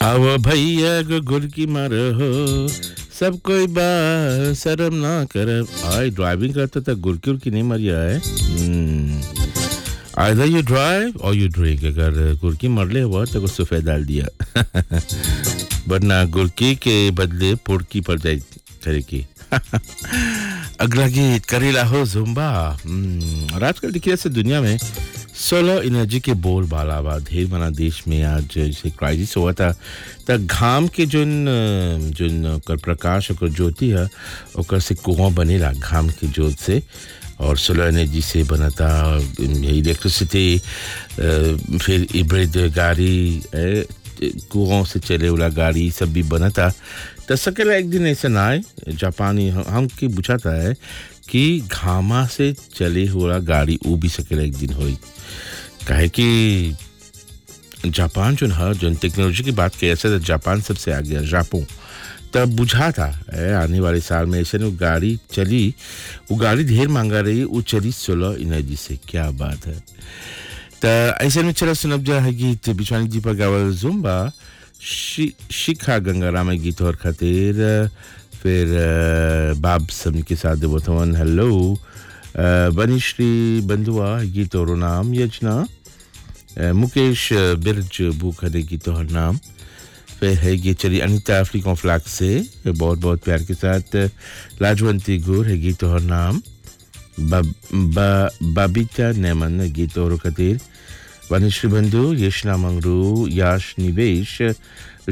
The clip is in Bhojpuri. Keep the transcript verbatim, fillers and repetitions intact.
अब भैया को गुड़ की मारो हो सब कोई बा शर्म ना कर आई ड्राइविंग करता था गुड़ की उड़ की नहीं मरिया है आइदर यू ड्राइव और यू ड्रिंक अगर गुड़ की मरले हुआ तो कुछ सफ़ेद डाल दिया वरना गुड़ की के बदले पुड़की पड़ जाए तरह की अगला गीत करेला हो जुम्बा हम्म, और आजकल देखिए ऐसे दुनिया में सोलर एनर्जी के बोल बाला बा ढेर मना देश में आज जैसे क्राइसिस हुआ था त घाम के जोन जोन ओकर प्रकाश ओकर ज्योति है ओकर से कुआं बनेला घाम के ज्योत से और सोलर एनर्जी से बनता इलेक्ट्रिसिटी फिर इब्रिड गाड़ी ए, कुआं से चले वाला गाड़ी सब भी बनता त सकेला एक दिन ऐसा ना आए जापानी हम की बुझाता है कि घामा से चले हुआ गाड़ी वो भी सकेला एक दिन होई काहे कि जापान जो है जो टेक्नोलॉजी की बात किया ऐसे जापान सबसे आगे है जापान तब बुझा था ए, आने वाले साल में ऐसे वो गाड़ी चली वो गाड़ी ढेर मांगा रही वो चली सोलर एनर्जी से क्या बात है तो ऐसे में चला सुनब जा है गीत बिछवानी दीपक गावल जुम्बा शि, शिखा गंगाराम गीत और खातिर फिर बाब सभी के साथ देवथवन हेलो बनिश्री बंधुआ गीत और नाम यजना मुकेश बिरज भूखने गीत और नाम फिर है ये चली अनीता अफ्रीका फ्लैग से बहुत बहुत प्यार के साथ लाजवंती गुर है गीत और नाम बबीता नेमन गीत और खातिर वनिश्री बंधु यशना मंगरू याश निवेश